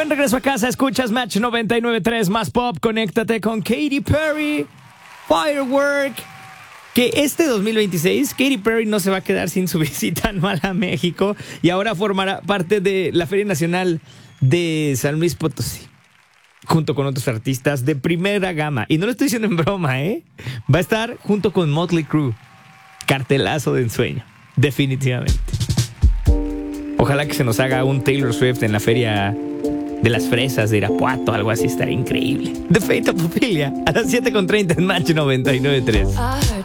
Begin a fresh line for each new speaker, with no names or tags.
Buen regreso a casa, escuchas Match 99.3 más pop, conéctate con Katy Perry, Firework. Que este 2026 Katy Perry no se va a quedar sin su visita anual a México y ahora formará parte de la Feria Nacional de San Luis Potosí, junto con otros artistas de primera gama. Y no lo estoy diciendo en broma, ¿eh? Va a estar junto con Motley Crue. Cartelazo de ensueño, definitivamente. Ojalá que se nos haga un Taylor Swift en la Feria de las Fresas de Irapuato, algo así estaría increíble. The Fate of Ophelia, a las 7:30 en Match 99.3.